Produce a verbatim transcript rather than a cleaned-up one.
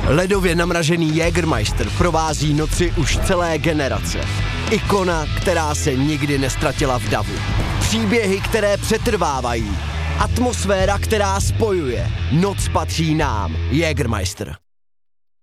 Ledově namražený Jägermeister provází noci už celé generace. Ikona, která se nikdy nestratila v davu. Příběhy, které přetrvávají. Atmosféra, která spojuje. Noc patří nám. Jägermeister.